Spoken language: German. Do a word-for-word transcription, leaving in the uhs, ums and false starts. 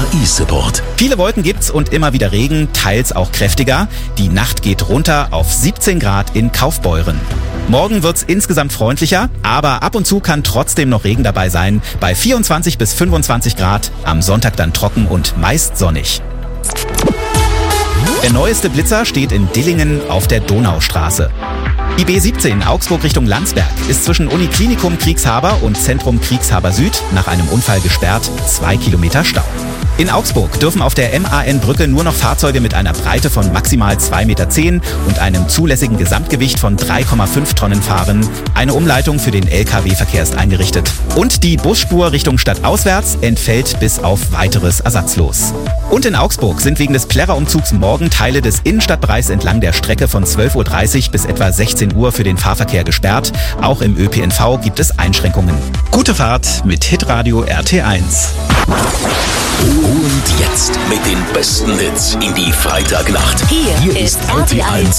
E-Support. Viele Wolken gibt's und immer wieder Regen, teils auch kräftiger. Die Nacht geht runter auf siebzehn Grad in Kaufbeuren. Morgen wird's insgesamt freundlicher, aber ab und zu kann trotzdem noch Regen dabei sein. Bei vierundzwanzig bis fünfundzwanzig Grad, am Sonntag dann trocken und meist sonnig. Der neueste Blitzer steht in Dillingen auf der Donaustraße. Die B siebzehn Augsburg Richtung Landsberg ist zwischen Uniklinikum Kriegshaber und Zentrum Kriegshaber Süd nach einem Unfall gesperrt, zwei Kilometer Stau. In Augsburg dürfen auf der M A N-Brücke nur noch Fahrzeuge mit einer Breite von maximal zwei Meter zehn und einem zulässigen Gesamtgewicht von drei Komma fünf Tonnen fahren. Eine Umleitung für den L K W-Verkehr ist eingerichtet. Und die Busspur Richtung Stadt auswärts entfällt bis auf weiteres ersatzlos. Und in Augsburg sind wegen des Plärrer-Umzugs morgen Teile des Innenstadtbereichs entlang der Strecke von zwölf Uhr dreißig bis etwa sechzehn Uhr für den Fahrverkehr gesperrt. Auch im Ö P N V gibt es Einschränkungen. Gute Fahrt mit Hitradio R T eins. Und jetzt mit den besten Hits in die Freitagnacht. Hier, Hier ist R T eins